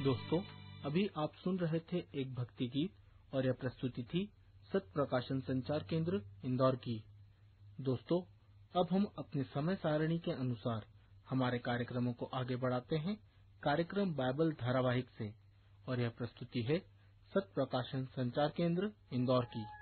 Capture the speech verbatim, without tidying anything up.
दोस्तों, अभी आप सुन रहे थे एक भक्ति गीत और यह प्रस्तुति थी सत्य प्रकाशन संचार केंद्र इंदौर की। दोस्तों, अब हम अपने समय सारणी के अनुसार हमारे कार्यक्रमों को आगे बढ़ाते हैं कार्यक्रम बाइबल धारावाहिक से, और यह प्रस्तुति है सत्य प्रकाशन संचार केंद्र इंदौर की।